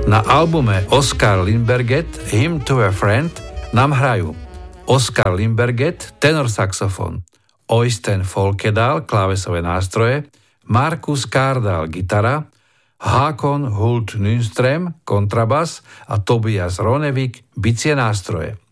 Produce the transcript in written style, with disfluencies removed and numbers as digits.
Na albume Oskar Lindbergh Hymn to a Friend nám hrajú Oskar Lindbergh, tenor saxofón, Øystein Folkedal, klávesové nástroje, Markus Kardal, gitara, Håkon Hult Nyström, kontrabas a Tobias Ronevik, bicie nástroje.